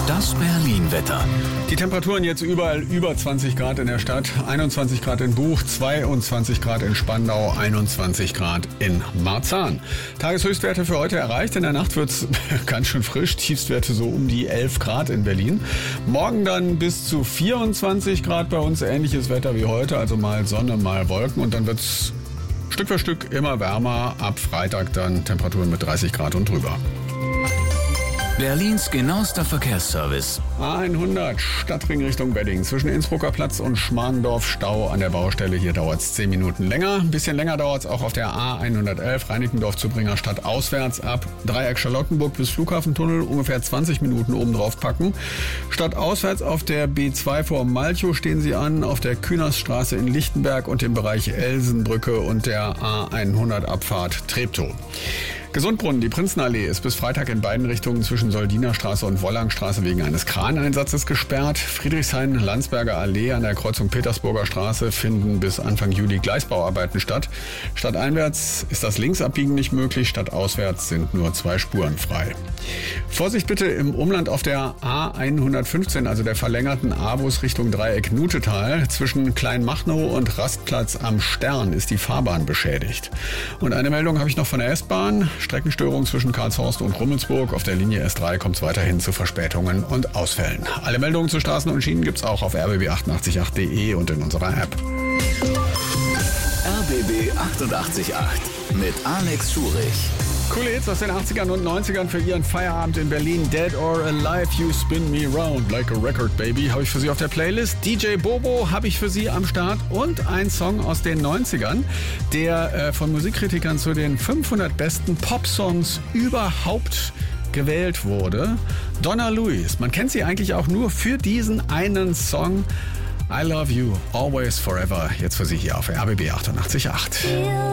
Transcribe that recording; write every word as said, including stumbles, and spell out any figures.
Das Berlin-Wetter. Die Temperaturen jetzt überall über zwanzig Grad in der Stadt, einundzwanzig Grad in Buch, zweiundzwanzig Grad in Spandau, einundzwanzig Grad in Marzahn. Tageshöchstwerte für heute erreicht. In der Nacht wird's ganz schön frisch. Tiefstwerte so um die elf Grad in Berlin. Morgen dann bis zu vierundzwanzig Grad bei uns. Ähnliches Wetter wie heute, also mal Sonne, mal Wolken. Und dann wird's Stück für Stück immer wärmer. Ab Freitag dann Temperaturen mit dreißig Grad und drüber. Berlins genauester Verkehrsservice. A hundert Stadtring Richtung Wedding. Zwischen Innsbrucker Platz und Schmarendorf Stau an der Baustelle. Hier dauert es zehn Minuten länger. Ein bisschen länger dauert es auch auf der A hundertelf Reinickendorf zu Bringer Stadt auswärts ab Dreieck Charlottenburg bis Flughafentunnel. Ungefähr zwanzig Minuten oben drauf packen. Stadt auswärts auf der B zwei vor Malchow stehen Sie an. Auf der Künasstraße in Lichtenberg und im Bereich Elsenbrücke und der A hundert Abfahrt Treptow. Gesundbrunnen, die Prinzenallee ist bis Freitag in beiden Richtungen zwischen Soldinerstraße und Wollangstraße wegen eines Kraneinsatzes gesperrt. Friedrichshain-Landsberger Allee an der Kreuzung Petersburger Straße finden bis Anfang Juli Gleisbauarbeiten statt. Stadteinwärts ist das Linksabbiegen nicht möglich, stadtauswärts sind nur zwei Spuren frei. Vorsicht bitte im Umland auf der A hundertfünfzehn, also der verlängerten A-Bus Richtung Dreieck Nutetal. Zwischen Kleinmachnow und Rastplatz am Stern ist die Fahrbahn beschädigt. Und eine Meldung habe ich noch von der S-Bahn. Streckenstörung zwischen Karlshorst und Rummelsburg. Auf der Linie S drei kommt es weiterhin zu Verspätungen und Ausfällen. Alle Meldungen zu Straßen und Schienen gibt's auch auf r b b achtundachtzig punkt acht punkt d e und in unserer App. R B B achtundachtzig Komma acht mit Alex Schurich. Coole Hits aus den achtzigern und neunzigern für Ihren Feierabend in Berlin. Dead or Alive, You Spin Me Round Like a Record Baby habe ich für Sie auf der Playlist. D J Bobo habe ich für Sie am Start und ein Song aus den neunzigern, der äh, von Musikkritikern zu den fünfhundert besten Pop-Songs überhaupt gewählt wurde. Donna Lewis, man kennt sie eigentlich auch nur für diesen einen Song. I Love You, Always Forever, jetzt für Sie hier auf R B B achtundachtzig Komma acht.